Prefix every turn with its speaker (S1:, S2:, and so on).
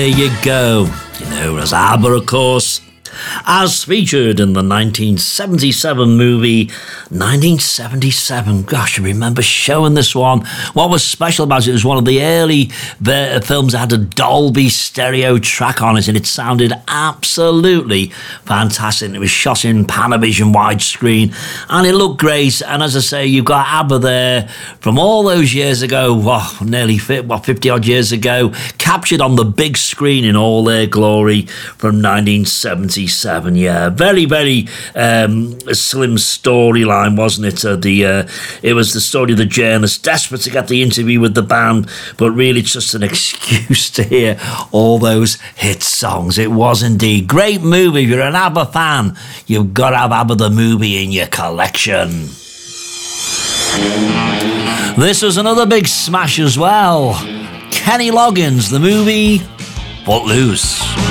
S1: There you go. You know, as ABBA, of course. As featured in the 1977 movie 1977. Gosh, I remember showing this one. What was special about it was one of the early films that had a Dolby stereo track on it, and it sounded absolutely fantastic. It was shot in Panavision widescreen, and it looked great. And as I say, you've got ABBA there from all those years ago, nearly 50 odd years ago, captured on the big screen in all their glory from 1977. Yeah, very, very slim storyline, wasn't it? It was the story of the journalist desperate to get the interview with the band, but really it's just an excuse to hear all those hit songs. It was indeed. Great movie. If you're an ABBA fan, you've got to have ABBA the movie in your collection. This was another big smash as well. Kenny Loggins, the movie Footloose.